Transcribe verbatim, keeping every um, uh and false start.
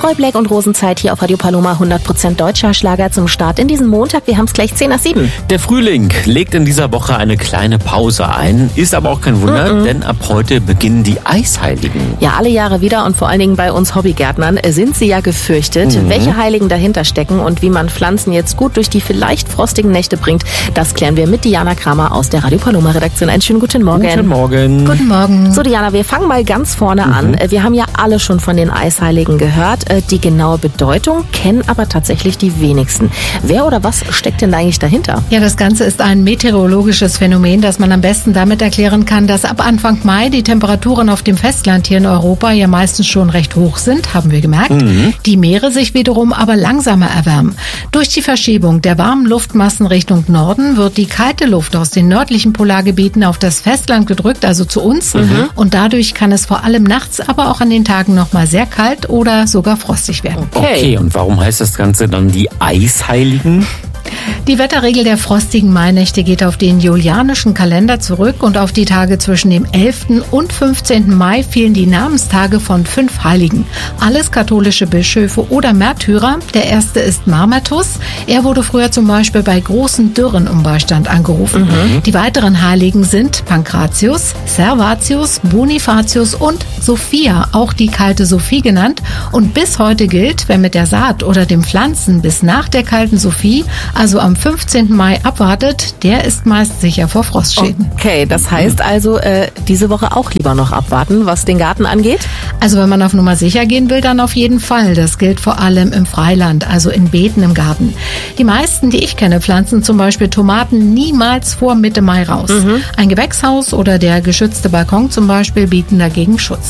Roy Black und Rosenzeit hier auf Radio Paloma, hundert Prozent deutscher Schlager zum Start in diesen Montag. Wir haben es gleich zehn nach sieben. Der Frühling legt in dieser Woche eine kleine Pause ein. Ist aber auch kein Wunder, mm-mm. denn ab heute beginnen die Eisheiligen. Ja, alle Jahre wieder und vor allen Dingen bei uns Hobbygärtnern sind sie ja gefürchtet. Mhm. Welche Heiligen dahinter stecken und wie man Pflanzen jetzt gut durch die vielleicht frostigen Nächte bringt, das klären wir mit Diana Kramer aus der Radio Paloma Redaktion. Einen schönen guten Morgen. Guten Morgen. Guten Morgen. So Diana, wir fangen mal ganz vorne mhm. an. Wir haben ja alle schon von den Eisheiligen gehört. Die genaue Bedeutung kennen aber tatsächlich die wenigsten. Wer oder was steckt denn eigentlich dahinter? Ja, das Ganze ist ein meteorologisches Phänomen, das man am besten damit erklären kann, dass ab Anfang Mai die Temperaturen auf dem Festland hier in Europa ja meistens schon recht hoch sind, haben wir gemerkt. Mhm. Die Meere sich wiederum aber langsamer erwärmen. Durch die Verschiebung der warmen Luftmassen Richtung Norden wird die kalte Luft aus den nördlichen Polargebieten auf das Festland gedrückt, also zu uns. Mhm. Und dadurch kann es vor allem nachts, aber auch an den Tagen noch mal sehr kalt oder sogar frostig werden. Okay, okay. Und warum heißt das Ganze dann die Eisheiligen? Die Wetterregel der frostigen Mainächte geht auf den julianischen Kalender zurück und auf die Tage zwischen dem elften und fünfzehnten Mai fielen die Namenstage von fünf Heiligen. Alles katholische Bischöfe oder Märtyrer. Der erste ist Mamertus. Er wurde früher zum Beispiel bei großen Dürren um Beistand angerufen. Mhm. Die weiteren Heiligen sind Pankratius, Servatius, Bonifatius und Sophia, auch die kalte Sophie genannt. Und bis heute gilt, wer mit der Saat oder dem Pflanzen bis nach der kalten Sophie, also am fünfzehnten Mai abwartet, der ist meist sicher vor Frostschäden. Okay, das heißt also, äh, diese Woche auch lieber noch abwarten, was den Garten angeht? Also wenn man auf Nummer sicher gehen will, dann auf jeden Fall. Das gilt vor allem im Freiland, also in Beeten im Garten. Die meisten, die ich kenne, pflanzen zum Beispiel Tomaten niemals vor Mitte Mai raus. Mhm. Ein Gewächshaus oder der geschützte Balkon zum Beispiel bieten dagegen Schutz.